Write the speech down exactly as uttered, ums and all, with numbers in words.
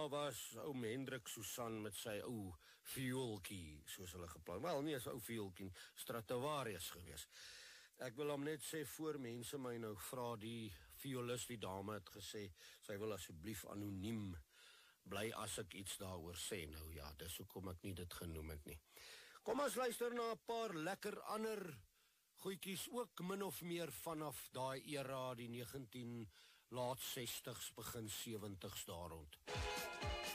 daar was oom Hendrik Susan met sy ou viooltjie, soos hulle geplan. Wel, nie as ou viooltjie, Stradivarius gewees. Ek wil hom net sê, voor mense my nou vra, die violist, die dame het gesê, sy wil asseblief anoniem bly as ek iets daaroor sê. Nou ja, dis hoekom ek nie dit genoem het nie. Kom ons luister na 'n paar lekker ander goedjies, ook min of meer vanaf daai era, die negentien laat sestigs, begin sewentigs daar rond.